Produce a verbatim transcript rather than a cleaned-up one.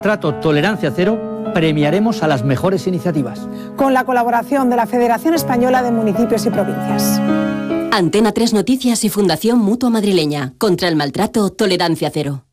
Trato Tolerancia Cero, premiaremos a las mejores iniciativas. Con la colaboración de la Federación Española de Municipios y Provincias. Antena tres Noticias y Fundación Mutua Madrileña. Contra el maltrato, Tolerancia Cero.